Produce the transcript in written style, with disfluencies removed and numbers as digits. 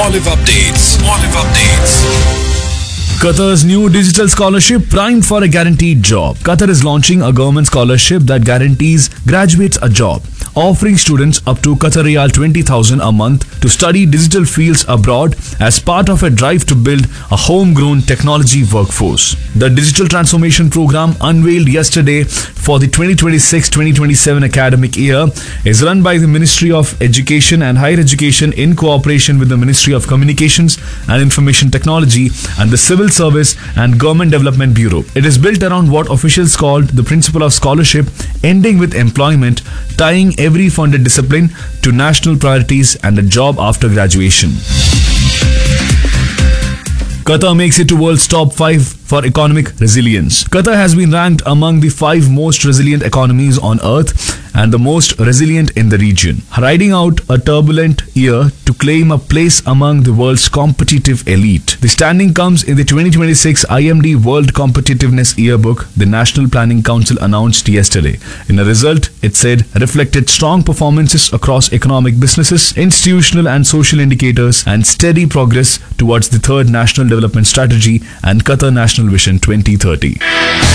Olive Updates. Olive Updates. Qatar's new digital scholarship primed for a guaranteed job. Qatar is launching a government scholarship that guarantees graduates a job, offering students up to Qatar Riyal 20,000 a month to study digital fields abroad as part of a drive to build a homegrown technology workforce. The digital transformation program unveiled yesterday for the 2026-2027 academic year is run by the Ministry of Education and Higher Education in cooperation with the Ministry of Communications and Information Technology and the Civil Service and Government Development Bureau. It is built around what officials called the principle of scholarship, ending with employment, tying every funded discipline to national priorities and a job after graduation. Qatar makes it to world's top 5 for economic resilience. Qatar has been ranked among the 5 most resilient economies on earth and the most resilient in the region, riding out a turbulent year to claim a place among the world's competitive elite. The standing comes in the 2026 IMD World Competitiveness Yearbook the National Planning Council announced yesterday. In a result, it said reflected strong performances across economic businesses, institutional and social indicators, and steady progress towards the third National Development Strategy and Qatar National Vision 2030.